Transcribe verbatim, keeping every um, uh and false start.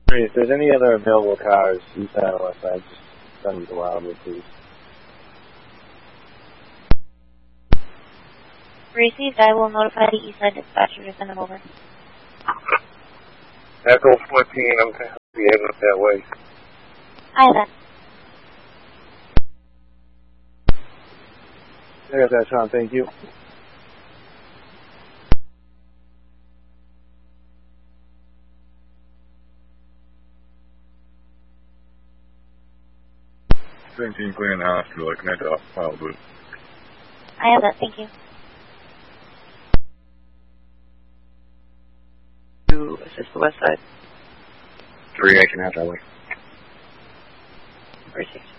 If there's any other available cars, east side or west side, just send me the Wildwood, please. Received. I will notify the east side dispatcher to send them over. Echo fourteen, I'm going to be heading up that way. Hi, then. I got that, Sean. Thank you. seventeen Clean Hospital, I connect off Wildwood. I have that. Thank you. To assist the west side. Three, I can have that way. Received.